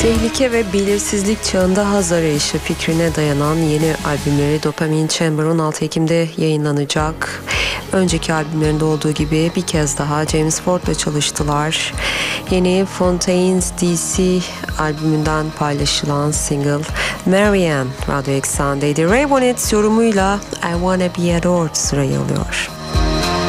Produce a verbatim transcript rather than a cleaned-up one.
Tehlike ve belirsizlik çağında haz arayışı fikrine dayanan yeni albümleri Dopamine Chamber on altı Ekim'de yayınlanacak. Önceki albümlerinde olduğu gibi bir kez daha James Ford'la çalıştılar. Yeni Fontaines D C albümünden paylaşılan single Marianne Radyo Eksen'deydi. Ray Bonnet yorumuyla I Wanna Be Adored sırayı alıyor.